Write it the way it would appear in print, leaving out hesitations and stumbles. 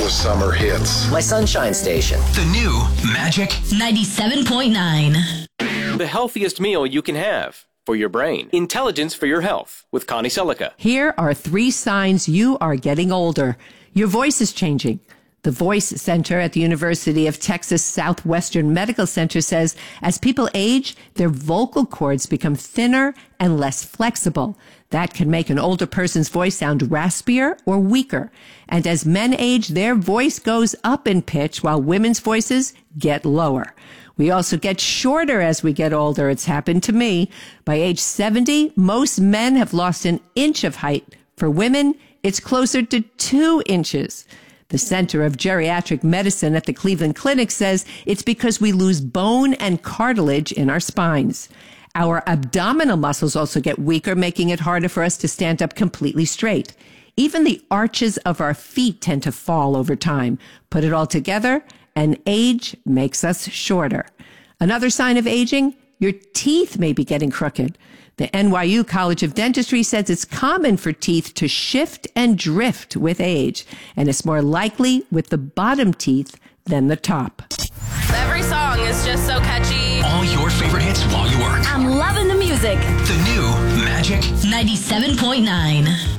the summer hits. My sunshine station. The new Magic 97.9. The healthiest meal you can have for your brain. Intelligence for your health with Connie Selica. Here are 3 signs you are getting older. Your voice is changing. The Voice Center at the University of Texas Southwestern Medical Center says as people age, their vocal cords become thinner and less flexible. That can make an older person's voice sound raspier or weaker. And as men age, their voice goes up in pitch while women's voices get lower. We also get shorter as we get older. It's happened to me. By age 70, most men have lost an inch of height. For women, it's closer to 2 inches. The Center of Geriatric Medicine at the Cleveland Clinic says it's because we lose bone and cartilage in our spines. Our abdominal muscles also get weaker, making it harder for us to stand up completely straight. Even the arches of our feet tend to fall over time. Put it all together, and age makes us shorter. Another sign of aging, your teeth may be getting crooked. The NYU College of Dentistry says it's common for teeth to shift and drift with age, and it's more likely with the bottom teeth than the top. Every song is just so catchy. All your favorite hits while you work. I'm loving the music. The new Magic 97.9.